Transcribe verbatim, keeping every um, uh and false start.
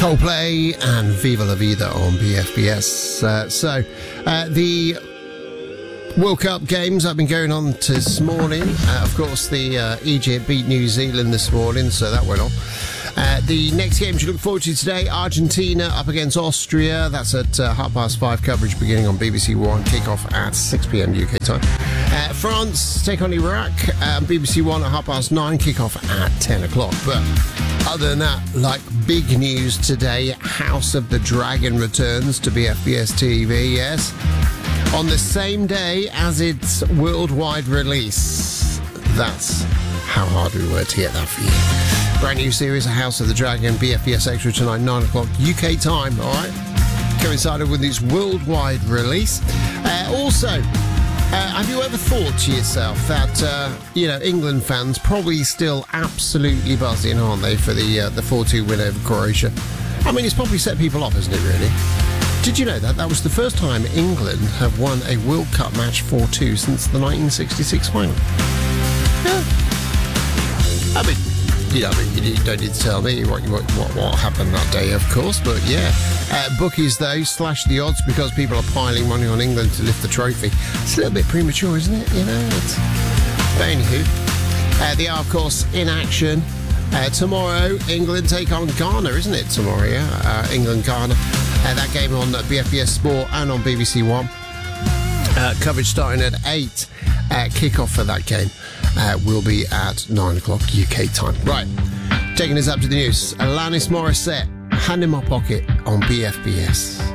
Coldplay and Viva La Vida on B F B S. Uh, so, uh, the World Cup games have been going on this morning. Uh, of course, the uh, Egypt beat New Zealand this morning, so that went on. Uh, the next games you look forward to today, Argentina up against Austria. That's at uh, half past five, coverage beginning on B B C One, kick-off at six p.m. U K time. Uh, France take on Iraq, uh, B B C One at half past nine, kick-off at ten o'clock. But other than that, like big news today, House of the Dragon returns to B F B S T V, yes, on the same day as its worldwide release. That's how hard we were to get that for you. Brand new series, House of the Dragon, B F B S Extra tonight, nine o'clock U K time, all right? Coincided with its worldwide release. Uh, also, uh, have you ever thought to yourself that, uh, you know, England fans probably still absolutely buzzing, aren't they, for the uh, the four two win over Croatia? I mean, it's probably set people off, hasn't it, really? Did you know that? That was the first time England have won a World Cup match four two since the nineteen sixty-six final. Yeah. I mean, you know, I mean, you don't need to tell me what, what, what, what happened that day, of course, but yeah. Uh, bookies, though, slash the odds because people are piling money on England to lift the trophy. It's a little bit premature, isn't it? You know, it's... But anywho, uh, they are, of course, in action. Uh, tomorrow, England take on Ghana, isn't it, tomorrow, yeah? Uh, England-Ghana. Uh, that game on B F B S Sport and on B B C One. Uh, coverage starting at eight. Uh, kick-off for that game uh, will be at nine o'clock U K time. Right, taking us up to the news. Alanis Morissette, Hand in My Pocket on B F B S.